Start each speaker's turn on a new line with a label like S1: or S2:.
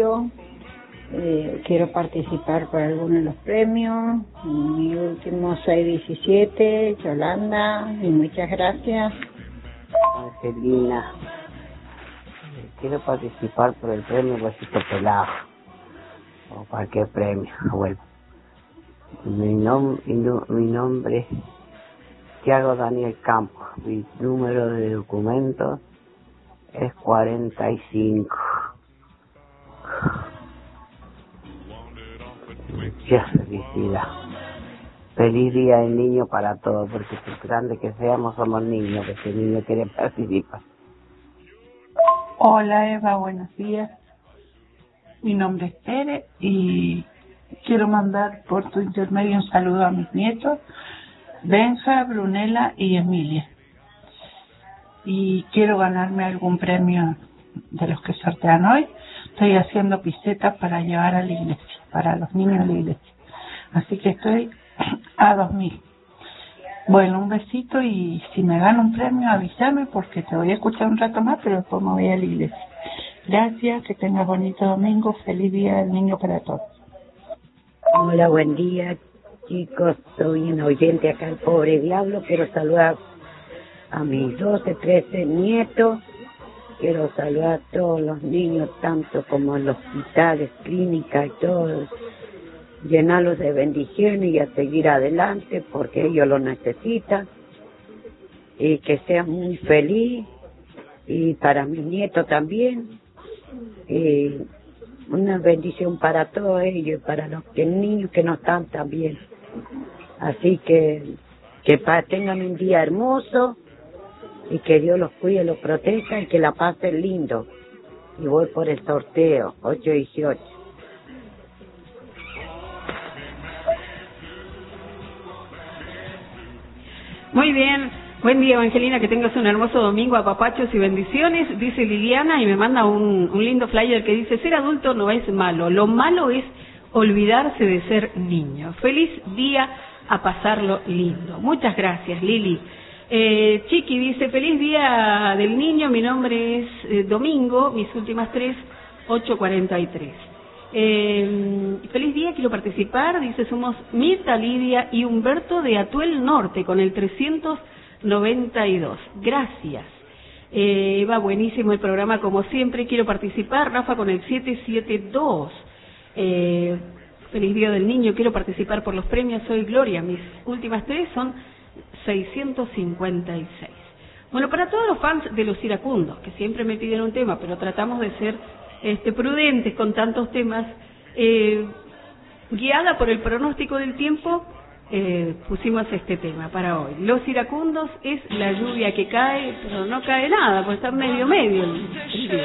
S1: Julio. Quiero participar por alguno de los premios. Mi último 617, Yolanda, y muchas gracias.
S2: Angelina, quiero participar por el premio Huesito Pelado, o cualquier premio, abuelo. Mi nombre es Thiago Daniel Campos, mi número de documentos es 45. Mucha felicidad. Feliz Día del Niño para todos, porque por grande que seamos somos niños, que el niño quiere participar.
S3: Hola Eva, buenos días. Mi nombre es Tere y quiero mandar por tu intermedio un saludo a mis nietos, Benja, Brunella y Emilia. Y quiero ganarme algún premio de los que sortean hoy. Estoy haciendo pisetas para llevar a la iglesia, para los niños de la iglesia. Así que estoy a 2000. Bueno, un besito y si me gano un premio avísame porque te voy a escuchar un rato más, pero después me voy a la iglesia. Gracias, que tengas bonito domingo, feliz Día del Niño para todos.
S4: Hola, buen día chicos, soy un oyente acá, el pobre diablo. Quiero saludar a mis 12, 13 nietos. Quiero saludar a todos los niños, tanto como en los hospitales, clínicas y todo. Llenarlos de bendiciones y a seguir adelante porque ellos lo necesitan. Y que sean muy feliz. Y para mis nietos también. Una bendición para todos ellos y para los niños que no están también. Así que tengan un día hermoso. Y que Dios los cuide, los proteja y que la pasen lindo. Y voy por el sorteo, 818.
S5: Muy bien, buen día Evangelina, que tengas un hermoso domingo, apapachos y bendiciones, dice Liliana, y me manda un lindo flyer que dice: ser adulto no es malo, lo malo es olvidarse de ser niño. Feliz día, a pasarlo lindo. Muchas gracias, Lili. Chiqui dice: feliz día del niño, mi nombre es Domingo, mis últimas 3, 843. Feliz día, quiero participar, dice, somos Mirta, Lidia y Humberto de Atuel Norte con el 392. Gracias. Va buenísimo el programa como siempre, quiero participar, Rafa con el 772. Feliz día del niño, quiero participar por los premios, soy Gloria, mis últimas 3 son 656. Bueno, para todos los fans de los iracundos, que siempre me piden un tema, pero tratamos de ser prudentes con tantos temas, guiada por el pronóstico del tiempo, pusimos este tema para hoy. Los iracundos es la lluvia que cae, pero no cae nada, pues está medio el día.